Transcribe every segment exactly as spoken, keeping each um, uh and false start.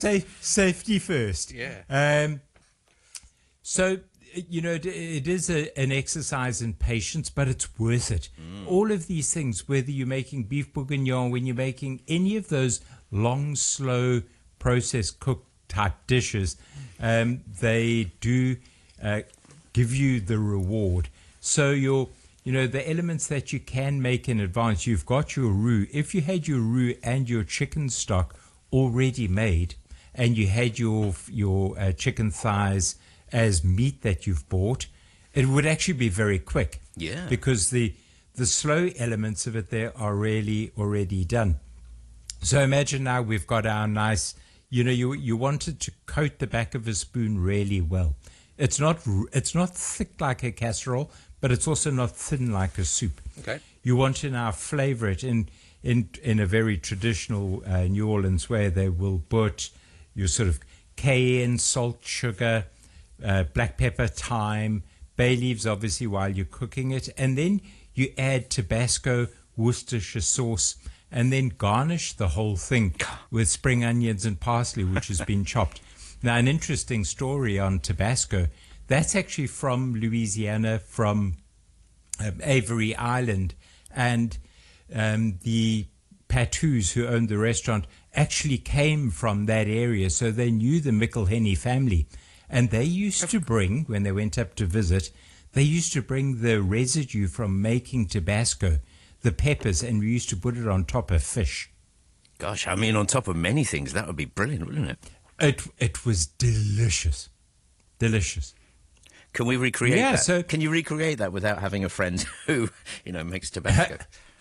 Safe, safety first. Yeah. Um, so, you know, it, it is a, an exercise in patience, but it's worth it. Mm. All of these things, whether you're making beef bourguignon, when you're making any of those long, slow, process cooked type dishes, um, they do uh, give you the reward. So your, you know, the elements that you can make in advance, you've got your roux. If you had your roux and your chicken stock already made, and you had your your uh, chicken thighs as meat that you've bought, it would actually be very quick. Yeah. Because the the slow elements of it there are really already done. So imagine now we've got our nice, you know, you you wanted to coat the back of a spoon really well. It's not it's not thick like a casserole, but it's also not thin like a soup. Okay. You want to now flavor it in in in a very traditional uh, New Orleans way. They will put your sort of cayenne, salt, sugar, uh, black pepper, thyme, bay leaves, obviously, while you're cooking it. And then you add Tabasco, Worcestershire sauce, and then garnish the whole thing with spring onions and parsley, which has been chopped. Now, an interesting story on Tabasco, that's actually from Louisiana, from um, Avery Island. And um, the Patous, who owned the restaurant, actually came from that area, so they knew the McElhenney family. And they used to bring, when they went up to visit, they used to bring the residue from making Tabasco, the peppers, and we used to put it on top of fish. Gosh, I mean, on top of many things, that would be brilliant, wouldn't it? It it was delicious. Delicious. Can we recreate yeah, that? So, Can you recreate that without having a friend who, you know, makes Tabasco?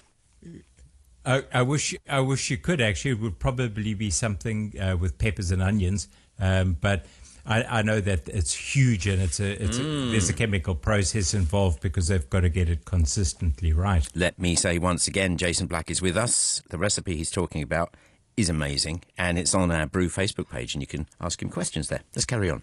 I, I wish I wish you could. Actually, it would probably be something uh, with peppers and onions. Um, but I, I know that it's huge, and it's a it's mm. a, there's a chemical process involved because they've got to get it consistently right. Let me say once again, Jason Black is with us. The recipe he's talking about is amazing, and it's on our Brew Facebook page, and you can ask him questions there. Let's carry on.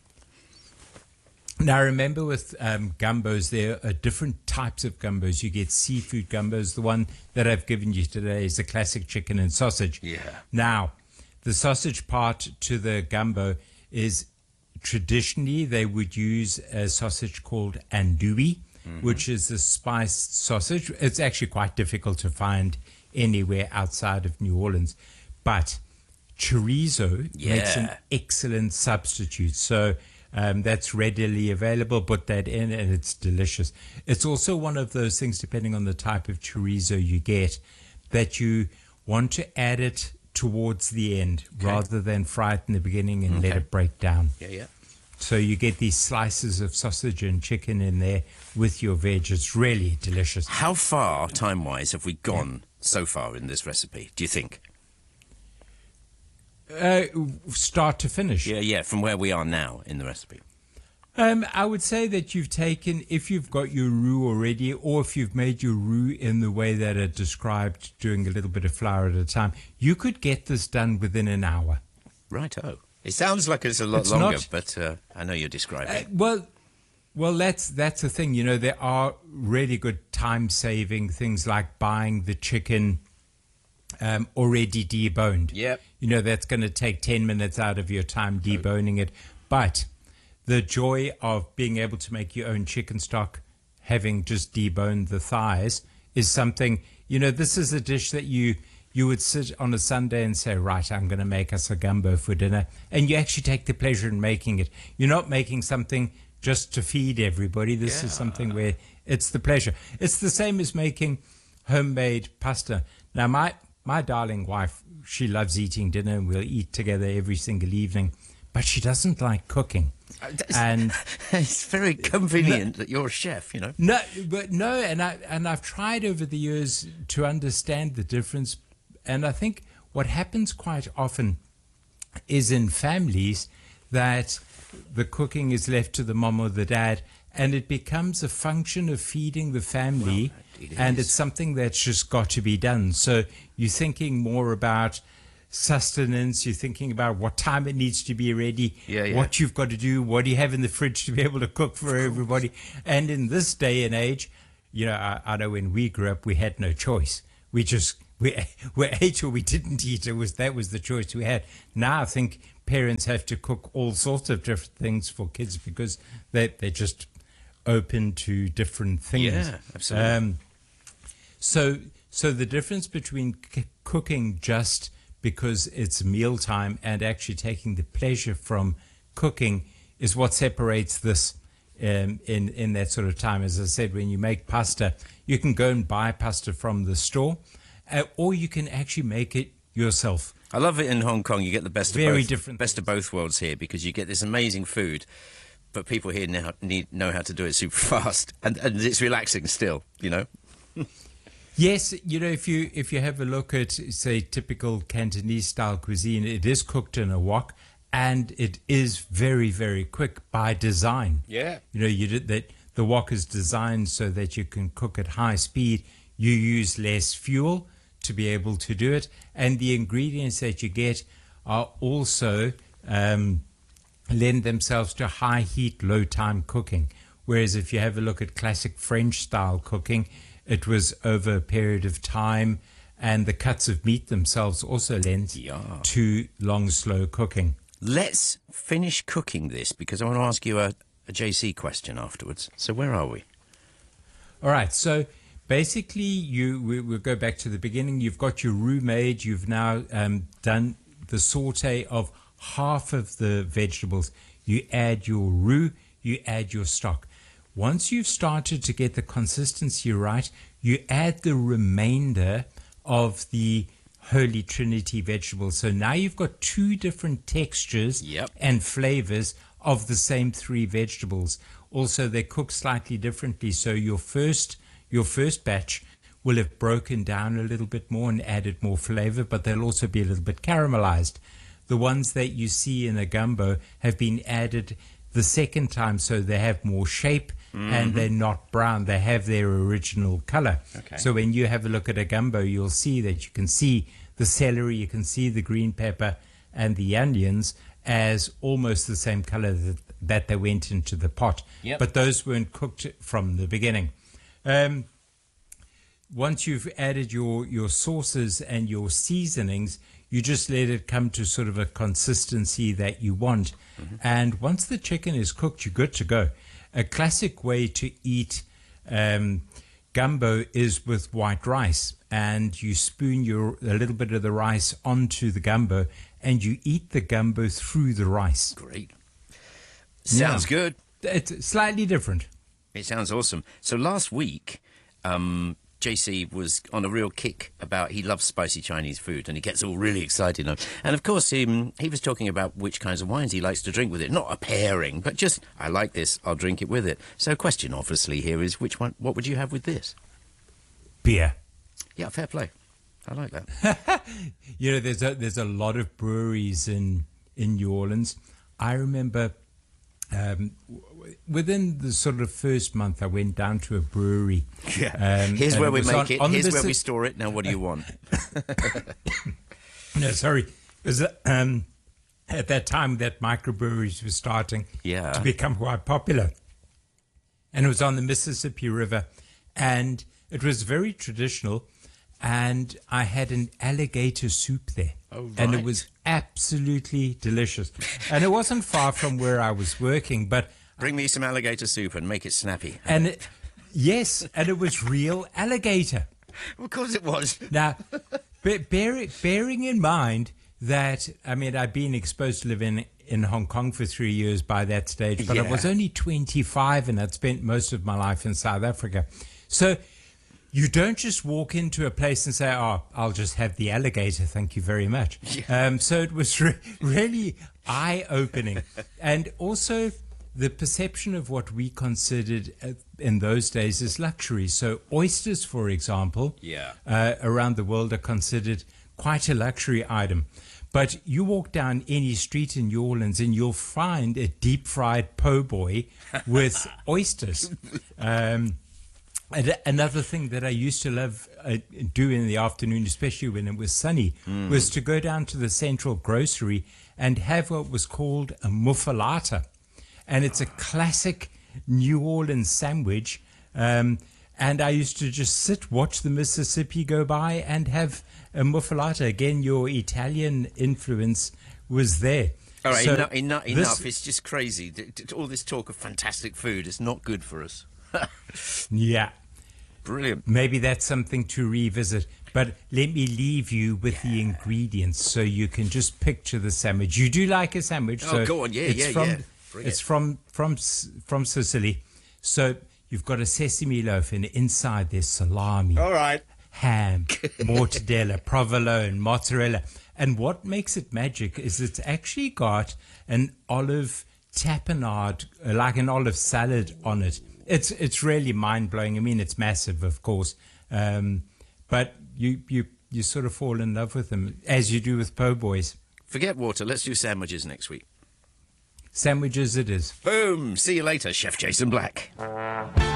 Now, remember with um, gumbos, there are different types of gumbos. You get seafood gumbos. The one that I've given you today is the classic chicken and sausage. Yeah. Now, the sausage part to the gumbo is traditionally they would use a sausage called andouille, mm-hmm. which is a spiced sausage. It's actually quite difficult to find anywhere outside of New Orleans. But chorizo yeah. makes an excellent substitute. So Um, that's readily available. Put that in and it's delicious. It's also one of those things, depending on the type of chorizo you get, that you want to add it towards the end okay. rather than fry it in the beginning and okay. let it break down. Yeah, yeah. So you get these slices of sausage and chicken in there with your veg. It's really delicious. How far, time-wise, have we gone yeah. so far in this recipe, do you think? Uh, start to finish. Yeah, yeah, from where we are now in the recipe. Um, I would say that you've taken, if you've got your roux already, or if you've made your roux in the way that I described, doing a little bit of flour at a time, you could get this done within an hour. Righto. It sounds like it's a lot it's longer, not, but uh, I know you're describing uh, it. Well, well, that's that's the thing. You know, there are really good time-saving things like buying the chicken Um, already deboned. Yep. You know, that's going to take ten minutes out of your time deboning it. But the joy of being able to make your own chicken stock, having just deboned the thighs, is something, you know, this is a dish that you you would sit on a Sunday and say, right, I'm going to make us a gumbo for dinner. And you actually take the pleasure in making it. You're not making something just to feed everybody. This yeah. is something where it's the pleasure. It's the same as making homemade pasta. Now, my... My darling wife, she loves eating dinner, and we'll eat together every single evening, but she doesn't like cooking. And it's very convenient no, that you're a chef, you know. No, but no, and I and I've tried over the years to understand the difference, and I think what happens quite often is in families that the cooking is left to the mom or the dad, and it becomes a function of feeding the family. Well, it and it's something that's just got to be done. So you're thinking more about sustenance. You're thinking about what time it needs to be ready, yeah, yeah. what you've got to do, what do you have in the fridge to be able to cook for everybody. And in this day and age, you know, I, I know when we grew up, we had no choice. We just we we ate or we didn't eat. It was that was the choice we had. Now I think parents have to cook all sorts of different things for kids because they they're just open to different things. Yeah, absolutely. Um, so so the difference between c- cooking just because it's mealtime and actually taking the pleasure from cooking is what separates this um, in in that sort of time. As I said, when you make pasta, you can go and buy pasta from the store, uh, or you can actually make it yourself. I love it in Hong Kong. You get the best Very of both, different best of both worlds here because you get this amazing food, but people here know, need, know how to do it super fast, and, and it's relaxing still, you know. Yes, you know, if you if you have a look at, say, typical Cantonese style cuisine, it is cooked in a wok, and it is very, very quick by design. Yeah. You know, you did that. The wok is designed so that you can cook at high speed. You use less fuel to be able to do it, and the ingredients that you get are also um, lend themselves to high heat, low time cooking. Whereas if you have a look at classic French style cooking, it was over a period of time, and the cuts of meat themselves also lend yeah. to long, slow cooking. Let's finish cooking this because I want to ask you a, a J C question afterwards. So where are we? All right. So basically, you we, we'll go back to the beginning. You've got your roux made. You've now um, done the saute of half of the vegetables. You add your roux. You add your stock. Once you've started to get the consistency right, you add the remainder of the Holy Trinity vegetables. So now you've got two different textures yep. and flavors of the same three vegetables. Also, they cook slightly differently. So your first your first batch will have broken down a little bit more and added more flavor, but they'll also be a little bit caramelized. The ones that you see in a gumbo have been added the second time, so they have more shape. Mm-hmm. And they're not brown. They have their original color. Okay. So when you have a look at a gumbo, you'll see that you can see the celery, you can see the green pepper and the onions as almost the same color that, that they went into the pot. Yep. But those weren't cooked from the beginning. Um, once you've added your, your sauces and your seasonings, you just let it come to sort of a consistency that you want. Mm-hmm. And once the chicken is cooked, you're good to go. A classic way to eat um, gumbo is with white rice, and you spoon your a little bit of the rice onto the gumbo, and you eat the gumbo through the rice. Great. Sounds yeah. good. It's slightly different. It sounds awesome. So last week, um, J C was on a real kick about he loves spicy Chinese food and he gets all really excited. And of course, um, he was talking about which kinds of wines he likes to drink with it. Not a pairing, but just, I like this, I'll drink it with it. So question, obviously, here is, which one? What would you have with this? Beer. Yeah, fair play. I like that. You know, there's a, there's a lot of breweries in, in New Orleans. I remember um, w- within the sort of first month, I went down to a brewery. Yeah. Um, Here's where we make on, it. On Here's where we store it. Now, what do you want? No, sorry. It was, um, at that time that microbreweries were starting yeah. to become quite popular. And it was on the Mississippi River. And it was very traditional. And I had an alligator soup there. Oh, right. And it was absolutely delicious. And it wasn't far from where I was working, but... Bring me some alligator soup and make it snappy. And it, yes, and it was real alligator. Of course it was. Now, bear, bearing in mind that, I mean, I'd been exposed to live in, in Hong Kong for three years by that stage, but yeah. I was only twenty-five and I'd spent most of my life in South Africa. So you don't just walk into a place and say, oh, I'll just have the alligator, thank you very much. Yeah. Um, so it was re- really eye-opening. And also the perception of what we considered in those days as luxury. So oysters, for example, yeah. uh, around the world are considered quite a luxury item. But you walk down any street in New Orleans and you'll find a deep-fried po' boy with oysters. Um, and another thing that I used to love uh, do in the afternoon, especially when it was sunny, mm. was to go down to the central grocery and have what was called a muffalata. And it's a classic New Orleans sandwich. Um, and I used to just sit, watch the Mississippi go by, and have a muffalata. Again, your Italian influence was there. All right, So enough, enough, this- enough. It's just crazy. D- d- All this talk of fantastic food is not good for us. Yeah, Brilliant. maybe that's something to revisit. But let me leave you with the ingredients so you can just picture the sandwich. You do like a sandwich, Oh, so go on. Yeah, it's yeah, from, yeah. Bring It's it. from from S- from Sicily. So you've got a sesame loaf, and inside there's salami, All right. ham, mortadella, provolone, mozzarella. And what makes it magic is it's actually got an olive tapenade, uh, like an olive salad on it. It's it's really mind blowing. I mean, it's massive, of course, um, but you you you sort of fall in love with them as you do with po' boys. Forget water. Let's do sandwiches next week. Sandwiches, it is. Boom. See you later, Chef Jason Black.